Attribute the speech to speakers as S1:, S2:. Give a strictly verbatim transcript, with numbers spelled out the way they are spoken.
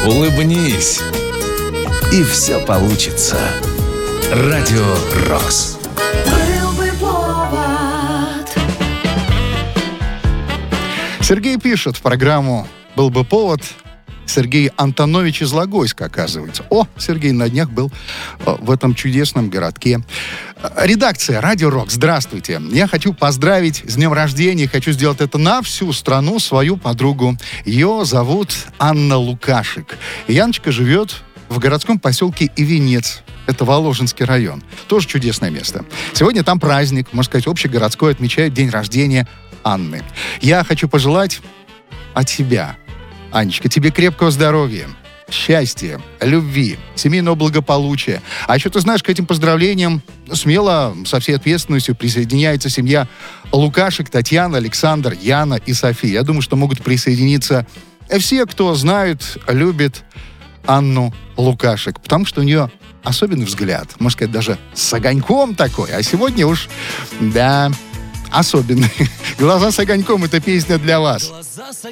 S1: улыбнись, и все получится. Радио «Рокс».
S2: Сергей пишет в программу «Был бы повод». Сергей Антонович из Логойска, оказывается. О, Сергей на днях был в этом чудесном городке. Редакция «Радио Рок», здравствуйте. Я хочу поздравить с днем рождения. Хочу сделать это на всю страну, свою подругу. Ее зовут Анна Лукашек. Яночка живет в городском поселке Ивенец. Это Воложенский район. Тоже чудесное место. Сегодня там праздник, можно сказать, общегородской, отмечает день рождения Анны. Я хочу пожелать от себя, Анечка, тебе крепкого здоровья, счастья, любви, семейного благополучия. А еще, ты знаешь, к этим поздравлениям смело, со всей ответственностью присоединяется семья Лукашек, Татьяна, Александр, Яна и София. Я думаю, что могут присоединиться все, кто знает, любит Анну Лукашек, потому что у нее особенный взгляд, можно сказать, даже с огоньком такой. А сегодня уж, да, особенный. «Глаза с огоньком» — это песня для вас.